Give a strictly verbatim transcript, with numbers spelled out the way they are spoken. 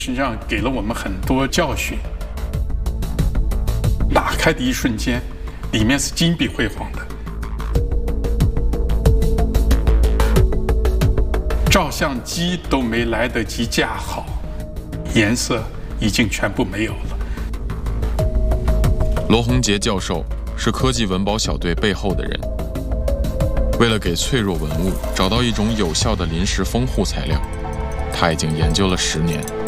实际上给了我们很多教训。打开的一瞬间，里面是金碧辉煌的，照相机都没来得及架好，颜色已经全部没有了。 罗洪杰教授是科技文保小队背后的人，为了给脆弱文物找到一种有效的临时封护材料，他已经研究了十年。